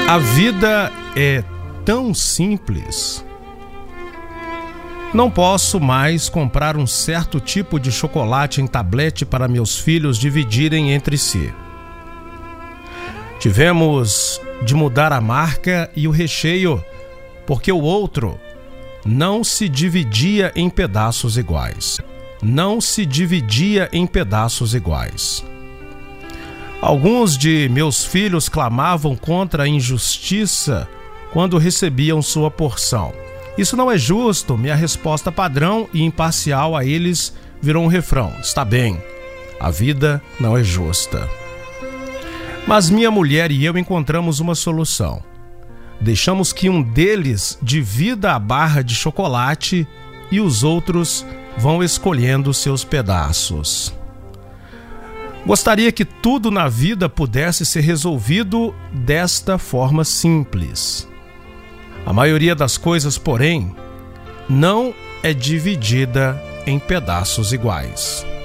A vida é tão simples. Não posso mais comprar um certo tipo de chocolate em tablete para meus filhos dividirem entre si. Tivemos de mudar a marca e o recheio, porque o outro não se dividia em pedaços iguais. Não se dividia em pedaços iguais. Alguns de meus filhos clamavam contra a injustiça quando recebiam sua porção. Isso não é justo. Minha resposta padrão e imparcial a eles virou um refrão: está bem, a vida não é justa. Mas minha mulher e eu encontramos uma solução. Deixamos que um deles divida a barra de chocolate e os outros vão escolhendo seus pedaços. Gostaria que tudo na vida pudesse ser resolvido desta forma simples. A maioria das coisas, porém, não é dividida em pedaços iguais.